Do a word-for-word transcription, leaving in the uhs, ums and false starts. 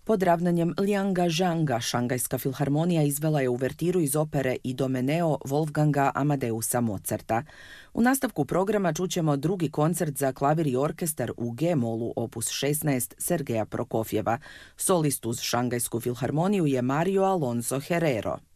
Pod ravnanjem Lianga Zhanga, Šangajska filharmonija izvela je uvertiru iz opere Idomeneo Wolfganga Amadeusa Mozarta. U nastavku programa čućemo drugi koncert za klavir i orkestar u G-molu opus šesnaest Sergeja Prokofjeva. Solist uz Šangajsku filharmoniju je Mario Alonso Herrero.